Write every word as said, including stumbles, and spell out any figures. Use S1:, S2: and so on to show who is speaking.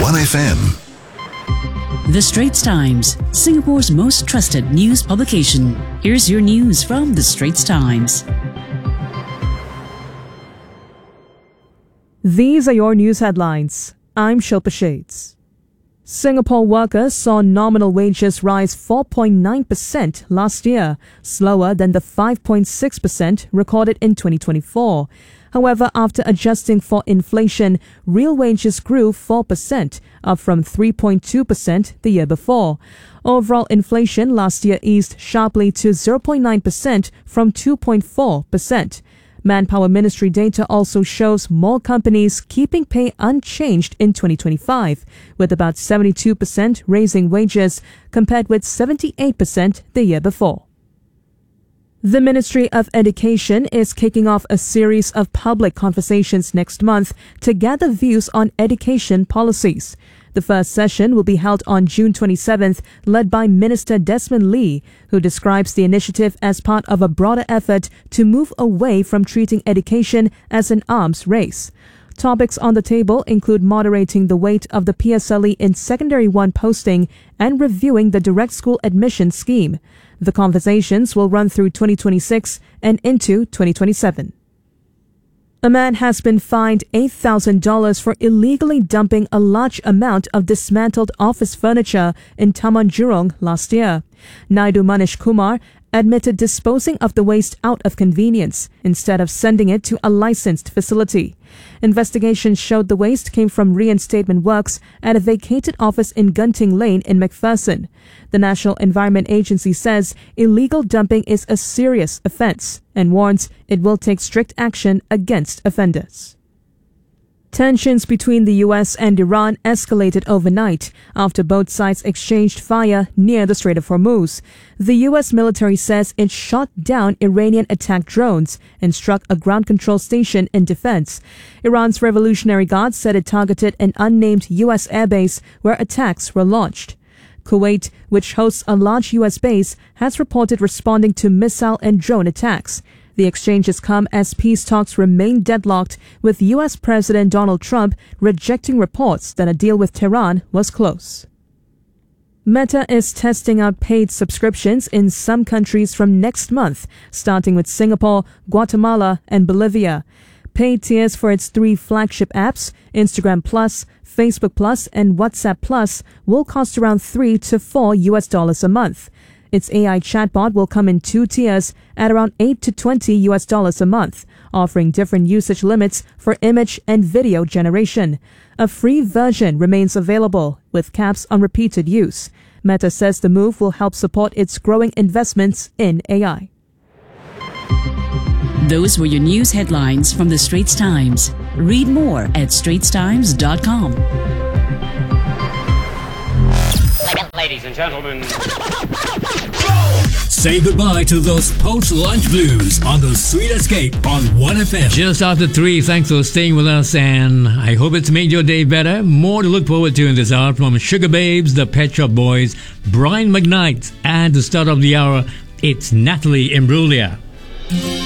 S1: one F M.
S2: The Straits Times, Singapore's most trusted news publication. Here's your news from The Straits Times.
S3: These are your news headlines. I'm Shilpa Shades. Singapore workers saw nominal wages rise four point nine percent last year, slower than the five point six percent recorded in twenty twenty-four. However, after adjusting for inflation, real wages grew four percent, up from three point two percent the year before. Overall inflation last year eased sharply to zero point nine percent from two point four percent. Manpower Ministry data also shows more companies keeping pay unchanged in twenty twenty-five, with about seventy-two percent raising wages compared with seventy-eight percent the year before. The Ministry of Education is kicking off a series of public conversations next month to gather views on education policies. The first session will be held on June twenty-seventh, led by Minister Desmond Lee, who describes the initiative as part of a broader effort to move away from treating education as an arms race. Topics on the table include moderating the weight of the P S L E in Secondary one posting and reviewing the direct school admission scheme. The conversations will run through twenty twenty-six and into twenty twenty-seven. A man has been fined eight thousand dollars for illegally dumping a large amount of dismantled office furniture in Taman Jurong last year. Naidu Manish Kumar admitted disposing of the waste out of convenience instead of sending it to a licensed facility. Investigations showed the waste came from reinstatement works at a vacated office in Gunting Lane in McPherson. The National Environment Agency says illegal dumping is a serious offence and warns it will take strict action against offenders. Tensions between the U S and Iran escalated overnight after both sides exchanged fire near the Strait of Hormuz. The U S military says it shot down Iranian attack drones and struck a ground control station in defense. Iran's Revolutionary Guard said it targeted an unnamed U S airbase where attacks were launched. Kuwait, which hosts a large U S base, has reported responding to missile and drone attacks. The exchanges come as peace talks remain deadlocked, with U S President Donald Trump rejecting reports that a deal with Tehran was close. Meta is testing out paid subscriptions in some countries from next month, starting with Singapore, Guatemala, and Bolivia. Paid tiers for its three flagship apps, Instagram Plus, Facebook Plus, and WhatsApp Plus, will cost around three to four U S dollars a month. Its A I chatbot will come in two tiers at around eight to twenty U S dollars a month, offering different usage limits for image and video generation. A free version remains available, with caps on repeated use. Meta says the move will help support its growing investments in A I.
S2: Those were your news headlines from The Straits Times. Read more at straits times dot com.
S4: Ladies and gentlemen,
S5: say goodbye to those post-lunch blues on the Sweet Escape on one F M.
S6: Just after three, thanks for staying with us, and I hope it's made your day better. More to look forward to in this hour from Sugar Babes, the Pet Shop Boys, Brian McKnight, and to start off the hour, it's Natalie Imbruglia.